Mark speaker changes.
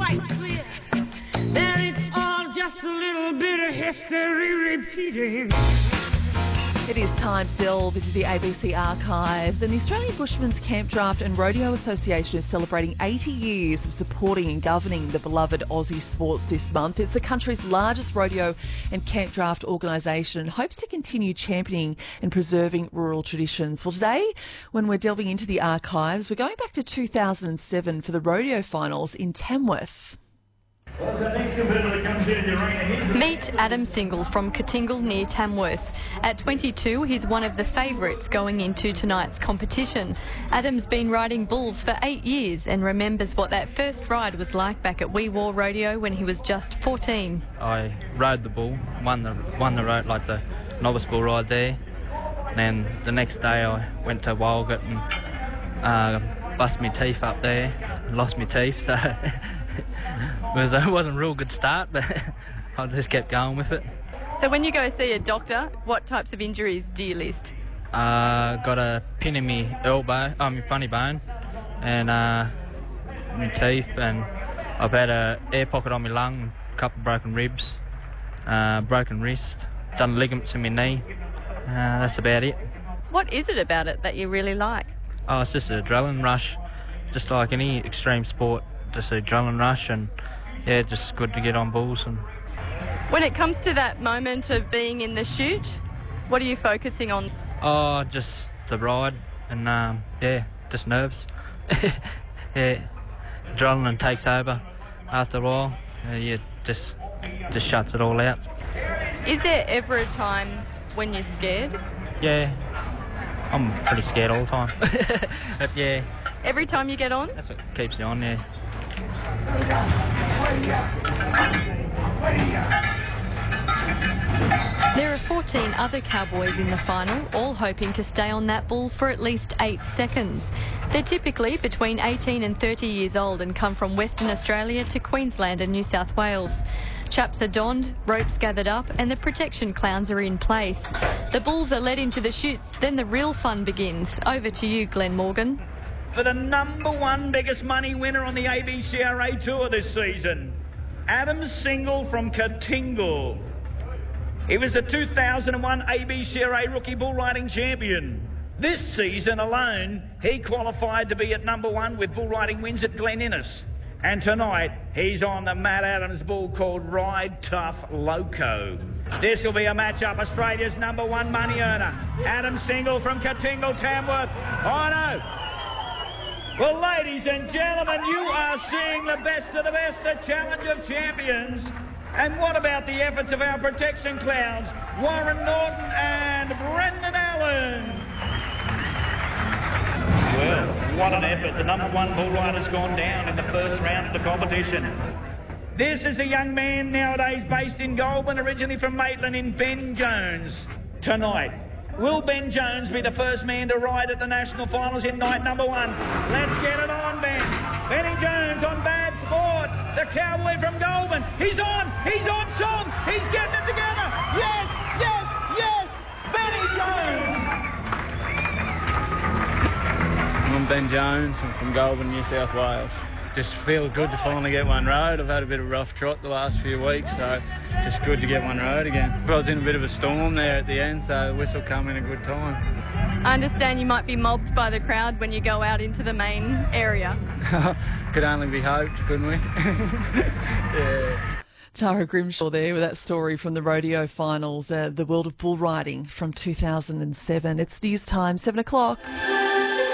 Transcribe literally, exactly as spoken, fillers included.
Speaker 1: quite clear that it's all just a little bit of history repeating.
Speaker 2: It is time to delve into the A B C archives, and the Australian Bushmen's Camp Draft and Rodeo Association is celebrating eighty years of supporting and governing the beloved Aussie sports this month. It's the country's largest rodeo and camp draft organisation and hopes to continue championing and preserving rural traditions. Well, today, when we're delving into the archives, we're going back to two thousand seven for the rodeo finals in Tamworth.
Speaker 3: Meet Adam Single from Katingal near Tamworth. At twenty-two, he's one of the favourites going into tonight's competition. Adam's been riding bulls for eight years and remembers what that first ride was like back at Wee Waa Rodeo when he was just fourteen.
Speaker 4: I rode the bull, won the won the road like the novice bull ride there. And then the next day I went to Walgett and uh, bust my teeth up there, lost my teeth, so it, was, it wasn't a real good start, but I just kept going with it.
Speaker 3: So when you go see a doctor, what types of injuries do you list?
Speaker 4: Uh, got a pin in my elbow, oh, my funny bone, and uh, my teeth, and I've had a air pocket on my lung, a couple of broken ribs, uh, broken wrist, done ligaments in my knee. Uh, that's about it.
Speaker 3: What is it about it that you really like?
Speaker 4: Oh, it's just an adrenaline rush, just like any extreme sport, just an adrenaline rush, and yeah, just good to get on bulls. And
Speaker 3: when it comes to that moment of being in the chute, what are you focusing on?
Speaker 4: Oh, just the ride, and um, yeah, just nerves. Yeah, adrenaline takes over after a while. Uh, yeah, just just shuts it all out.
Speaker 3: Is there ever a time when you're scared?
Speaker 4: Yeah, I'm pretty scared all the time. But yeah.
Speaker 3: Every time you get on?
Speaker 4: That's what keeps you on, yeah.
Speaker 3: There are fourteen other cowboys in the final, all hoping to stay on that bull for at least eight seconds. They're typically between eighteen and thirty years old and come from Western Australia to Queensland and New South Wales. Chaps are donned, ropes gathered up, and the protection clowns are in place. The bulls are led into the chutes, then the real fun begins. Over to you, Glenn Morgan.
Speaker 5: For the number one biggest money winner on the A B C R A Tour this season, Adam Single from Katingal. He was the two thousand one A B C R A Rookie Bull Riding Champion. This season alone, he qualified to be at number one with bull riding wins at Glen Innes. And tonight, he's on the Matt Adams bull called Ride Tough Loco. This will be a matchup, Australia's number one money earner, Adam Single from Katingal, Tamworth. Oh no! Well, ladies and gentlemen, you are seeing the best of the best, the Challenge of Champions. And what about the efforts of our protection clowns, Warren Norton and Brendan Allen? Well, what an effort. The number one bull rider's gone down in the first round of the competition. This is a young man nowadays based in Goulburn, originally from Maitland, in Ben Jones. Tonight, will Ben Jones be the first man to ride at the national finals in night number one? Let's get it on, Ben. Benny Jones on Bad Sport, the cowboy from Goulburn. He's on, he's on song, he's getting it together. Yes, yes, yes, Benny Jones.
Speaker 6: I'm Ben Jones, I'm from Goulburn, New South Wales. Just feel good to finally get one rode. I've had a bit of a rough trot the last few weeks, so just good to get one rode again. I was in a bit of a storm there at the end, so the whistle came in a good time.
Speaker 3: I understand you might be mobbed by the crowd when you go out into the main area.
Speaker 6: Could only be hoped, couldn't we? Yeah.
Speaker 2: Tara Grimshaw there with that story from the rodeo finals, uh, the world of bull riding from two thousand seven. It's news time, seven o'clock.